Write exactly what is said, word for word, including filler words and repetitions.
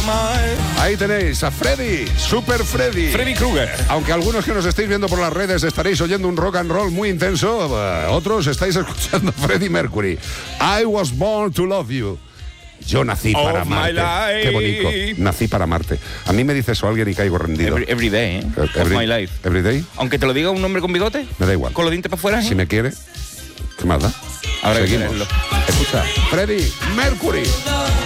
Ahí tenéis a Freddy, Super Freddy. Freddy Krueger. Aunque algunos que nos estáis viendo por las redes estaréis oyendo un rock and roll muy intenso, uh, otros estáis escuchando Freddie Mercury. I was born to love you. Yo nací Of para my amarte. life. Qué bonito. Nací para amarte. A mí me dice eso alguien y caigo rendido. Every, every day, ¿eh? Every, of my life. Every day. Aunque te lo diga un hombre con bigote. Me da igual. Con los dientes para afuera, ¿eh? Si me quiere, ¿qué más da? Habrá que Seguimos. quererlo. Escucha, Freddie Mercury.